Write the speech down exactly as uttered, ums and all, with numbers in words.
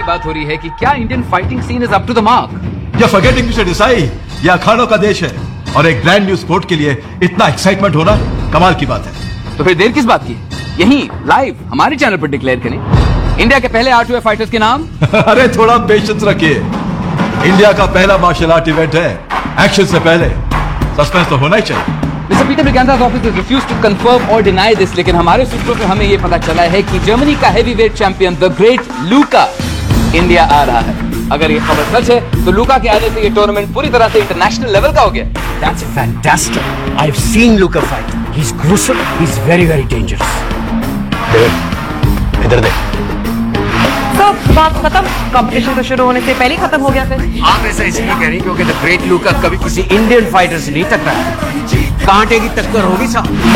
बात हो रही है कि क्या Indian fighting scene is up to the mark. You're forgetting mister Desai, ये अखाड़ों का देश है और एक ब्रांड न्यू स्पोर्ट के लिए इतना एक्साइटमेंट होना कमाल की बात है। तो फिर देर किस बात की, यही लाइव हमारे चैनल पर डिक्लेयर करें इंडिया के पहले आर टू एफ फाइटर्स के नाम। अरे थोड़ा पेशेंस रखिए, इंडिया का पहला मार्शल आर्ट इवेंट है, एक्शन से पहले सस्पेंस तो होना ही चाहिए। Mister Peter ब्रिगेंदा's office has refused to confirm or deny this, लेकिन हमारे सूत्रों से हमें ये पता चला है कि जर्मनी का heavyweight champion the great Luka India आ रहा है। अगर ये खबर सच है तो लूका के आने से ये टूर्नामेंट पूरी तरह से इंटरनेशनल लेवल का हो गया। That's fantastic. I've seen Luka fight. He's gruesome. He's very, very dangerous. David, इधर देख। तो बात खत्म, कंपटीशन तो शुरू होने से पहले ही खत्म हो गया फिर। आप ऐसा इसलिए कह रही क्योंकि द ग्रेट लूका कभी किसी इंडियन फाइटर से नहीं टकराया। कांटे की टक्कर होगी साहब।